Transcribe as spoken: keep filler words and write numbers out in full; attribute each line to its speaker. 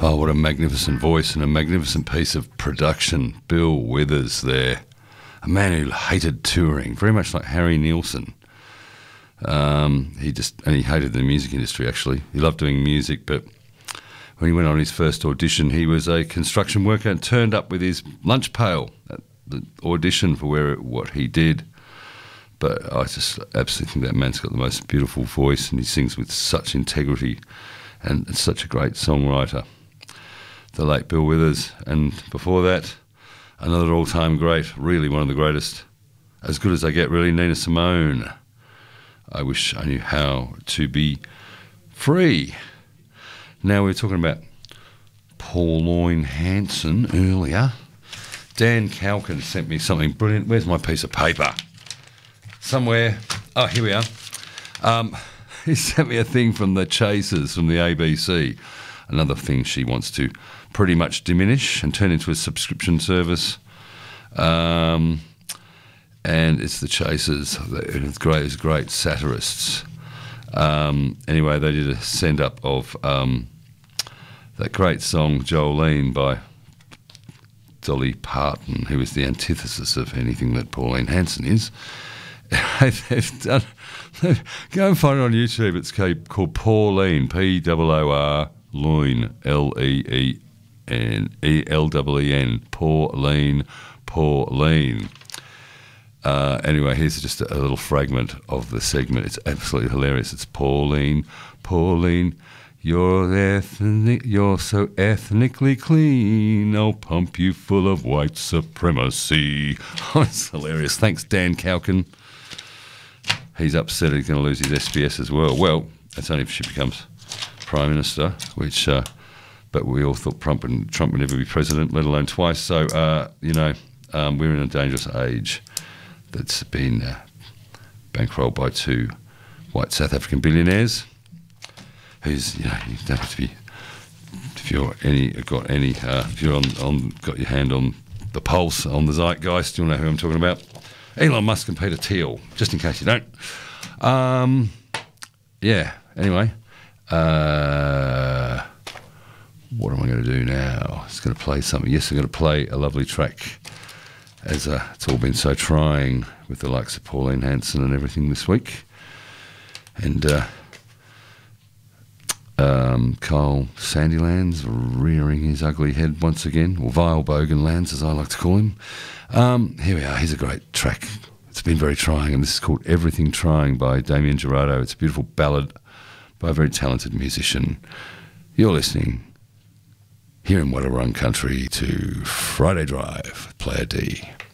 Speaker 1: Oh, what a magnificent voice and a magnificent piece of production. Bill Withers there. A man who hated touring, very much like Harry Nilsson. Um, he just, and he hated the music industry, actually. He loved doing music, but when he went on his first audition, he was a construction worker and turned up with his lunch pail at the audition for where what he did. But I just absolutely think that man's got the most beautiful voice, and he sings with such integrity, and it's such a great songwriter. The late Bill Withers, and before that, another all-time great, really one of the greatest, as good as they get, really, Nina Simone. I wish I knew how to be free. Now, we were talking about Pauline Hanson earlier. Dan Calkin sent me something brilliant. Where's my piece of paper? Somewhere. Oh, here we are. Um, he sent me a thing from the Chasers, from the A B C. Another thing she wants to pretty much diminish and turn into a subscription service. Um, and it's the Chasers. It's great, it's great satirists. Um, anyway, they did a send-up of um, that great song, Jolene, by Dolly Parton, who is the antithesis of anything that Pauline Hanson is. They've done, go and find it on YouTube. It's called Pauline, P O O R, Loin, L E E N, E L E E N, Pauline, Pauline. Uh, anyway, here's just a, a little fragment of the segment. It's absolutely hilarious. It's Pauline, Pauline, you're ethnic, you're so ethnically clean. I'll pump you full of white supremacy. Oh, it's hilarious. Thanks, Dan Calkin. He's upset he's going to lose his S B S as well. Well, that's only if she becomes Prime Minister, which, uh, but we all thought Trump would, Trump would never be president, let alone twice. So, uh, you know, um, we're in a dangerous age that's been uh, bankrolled by two white South African billionaires who's, you know, you don't have to be, if you're any, got any, uh, if you're on, on, got your hand on the pulse, on the zeitgeist, you'll know who I'm talking about. Elon Musk and Peter Thiel, just in case you don't. Um, yeah, anyway. Uh, what am I going to do now? It's going to play something. Yes, I'm going to play a lovely track, as uh, it's all been so trying with the likes of Pauline Hanson and everything this week. And uh, um, Kyle Sandilands rearing his ugly head once again, or Vile Boganlands, as I like to call him. Um, here we are. Here's a great track. It's been very trying, and this is called Everything Trying by Damien Gerardo. It's a beautiful ballad by a very talented musician. You're listening here in Wadawurrung Country to Friday Drive, Player D.